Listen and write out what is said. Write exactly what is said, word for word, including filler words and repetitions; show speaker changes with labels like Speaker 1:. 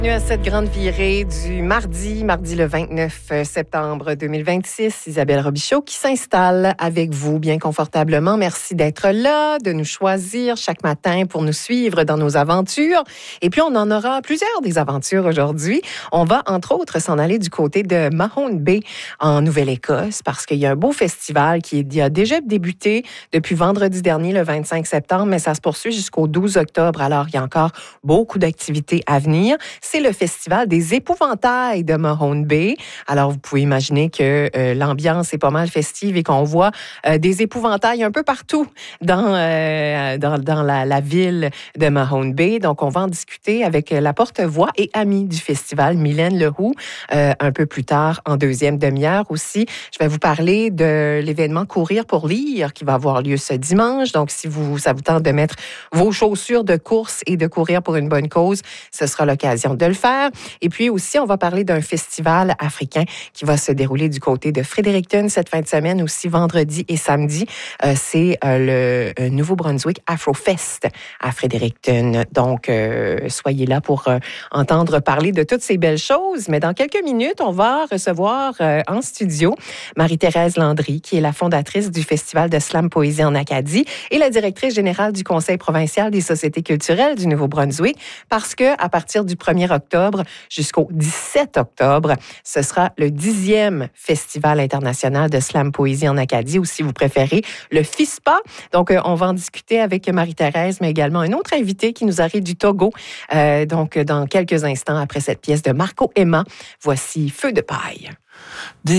Speaker 1: Bienvenue à cette grande virée du mardi, mardi le vingt-neuf septembre deux mille vingt-six. Isabelle Robichaud qui s'installe avec vous bien confortablement. Merci d'être là, de nous choisir chaque matin pour nous suivre dans nos aventures. Et puis, on en aura plusieurs des aventures aujourd'hui. On va, entre autres, s'en aller du côté de Mahone Bay en Nouvelle-Écosse parce qu'il y a un beau festival qui a déjà débuté depuis vendredi dernier, le vingt-cinq septembre, mais ça se poursuit jusqu'au douze octobre. Alors, il y a encore beaucoup d'activités à venir. C'est le festival des épouvantails de Mahone Bay. Alors, vous pouvez imaginer que euh, l'ambiance est pas mal festive et qu'on voit euh, des épouvantails un peu partout dans, euh, dans, dans la, la ville de Mahone Bay. Donc, on va en discuter avec la porte-voix et amie du festival, Mylène Leroux, euh, un peu plus tard en deuxième demi-heure aussi. Je vais vous parler de l'événement Courir pour lire qui va avoir lieu ce dimanche. Donc, si vous, ça vous tente de mettre vos chaussures de course et de courir pour une bonne cause, ce sera l'occasion de le faire. Et puis aussi, on va parler d'un festival africain qui va se dérouler du côté de Fredericton cette fin de semaine, aussi vendredi et samedi. Euh, c'est euh, le Nouveau-Brunswick Afrofest à Fredericton. Donc, euh, soyez là pour euh, entendre parler de toutes ces belles choses. Mais dans quelques minutes, on va recevoir euh, en studio Marie-Thérèse Landry, qui est la fondatrice du Festival de Slam Poésie en Acadie et la directrice générale du Conseil provincial des sociétés culturelles du Nouveau-Brunswick, parce que à partir du premier octobre jusqu'au dix-sept octobre, ce sera le dixième Festival international de Slam Poésie en Acadie, ou si vous préférez, le FISPA. Donc, euh, on va en discuter avec Marie-Thérèse, mais également un autre invité qui nous arrive du Togo. Euh, donc, dans quelques instants, après cette pièce de Marco Emma, voici Feu de paille. Des